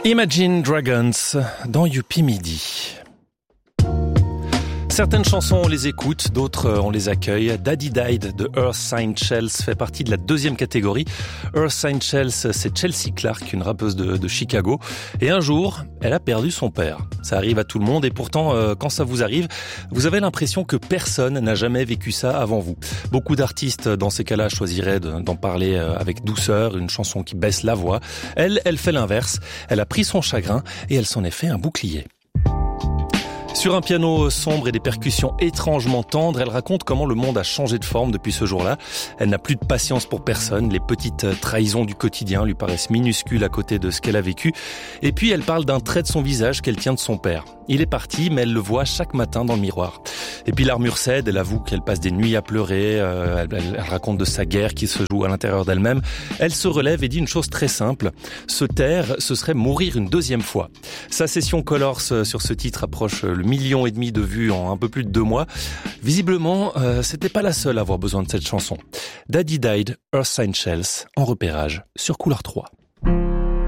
Imagine Dragons dans Youpi Midi. Certaines chansons, on les écoute, d'autres, on les accueille. Daddy Died de Earth Sign Shells fait partie de la deuxième catégorie. Earth Sign Shells, c'est Chelsea Clark, une rappeuse de Chicago. Et un jour, elle a perdu son père. Ça arrive à tout le monde et pourtant, quand ça vous arrive, vous avez l'impression que personne n'a jamais vécu ça avant vous. Beaucoup d'artistes, dans ces cas-là, choisiraient d'en parler avec douceur, une chanson qui baisse la voix. Elle fait l'inverse. Elle a pris son chagrin et elle s'en est fait un bouclier. Sur un piano sombre et des percussions étrangement tendres, elle raconte comment le monde a changé de forme depuis ce jour-là. Elle n'a plus de patience pour personne, les petites trahisons du quotidien lui paraissent minuscules à côté de ce qu'elle a vécu. Et puis elle parle d'un trait de son visage qu'elle tient de son père. Il est parti, mais elle le voit chaque matin dans le miroir. Et puis l'armure cède, elle avoue qu'elle passe des nuits à pleurer, elle raconte de sa guerre qui se joue à l'intérieur d'elle-même. Elle se relève et dit une chose très simple, se taire, ce serait mourir une deuxième fois. Sa session Colors sur ce titre approche le 1,5 million de vues en un peu plus de 2 mois. Visiblement, c'était pas la seule à avoir besoin de cette chanson. Daddy Died, Earth Sign Shells, en repérage sur Couleur 3.